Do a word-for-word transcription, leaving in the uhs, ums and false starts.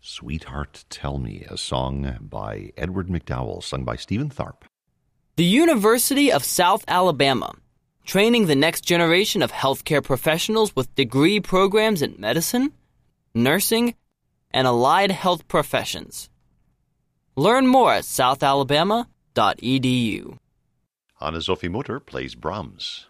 Sweetheart Tell Me, a song by Edward McDowell, sung by Stephen Tharp. The University of South Alabama, training the next generation of healthcare professionals with degree programs in medicine, nursing, and allied health professions. Learn more at south alabama dot e d u. Anna Sophie Mutter plays Brahms.